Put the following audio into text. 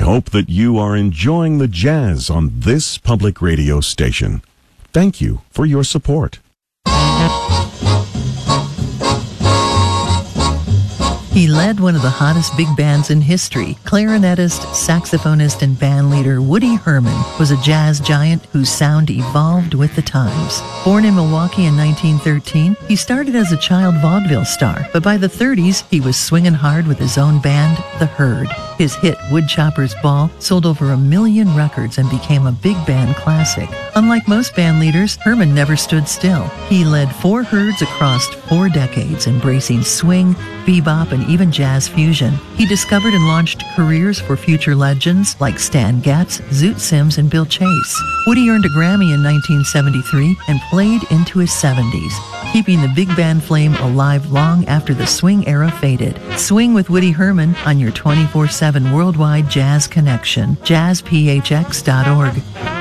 hope that you are enjoying the jazz on this public radio station. Thank you for your support. He led one of the hottest big bands in history. Clarinetist, saxophonist, and bandleader Woody Herman was a jazz giant whose sound evolved with the times. Born in Milwaukee in 1913, he started as a child vaudeville star, but by the 30s, he was swinging hard with his own band, The Herd. His hit Woodchopper's Ball sold over 1 million records and became a big band classic. Unlike most band leaders, Herman never stood still. He led 4 herds across 4 decades, embracing swing, bebop, and even jazz fusion. He discovered and launched careers for future legends like Stan Getz, Zoot Sims, and Bill Chase. Woody earned a Grammy in 1973 and played into his 70s, keeping the big band flame alive long after the swing era faded. Swing with Woody Herman on your 24/7 worldwide jazz connection, jazzphx.org.